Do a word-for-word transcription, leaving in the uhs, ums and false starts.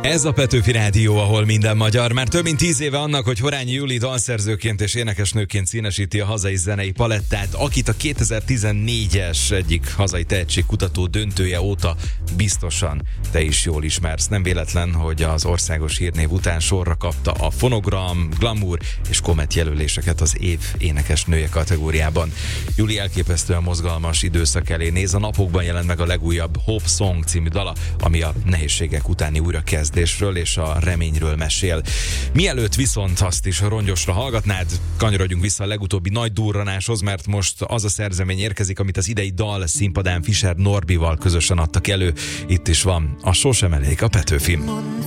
Ez a Petőfi Rádió, ahol minden magyar. Már több mint tíz éve annak, hogy Horányi Júli dalszerzőként és énekesnőként színesíti a hazai zenei palettát, akit a kétezer-tizennégyes egyik hazai tehetségkutató döntője óta biztosan te is jól ismersz. Nem véletlen, hogy az országos hírnév után sorra kapta a Fonogram, Glamour és Komet jelöléseket az év énekesnője kategóriában. Júli elképesztően mozgalmas időszak elé néz. A napokban jelent meg a legújabb Hope Song című dala, ami a nehézségek utáni újrakezdésről és a reményről mesél. Mielőtt viszont azt is rongyosra hallgatnád, kanyarodjunk vissza a legutóbbi nagy durranáshoz, mert most az a szerzemény érkezik, amit az idei dal színpadán Fischer Norbival közösen adtak elő. Itt is van a Sosem elég a Petőfin.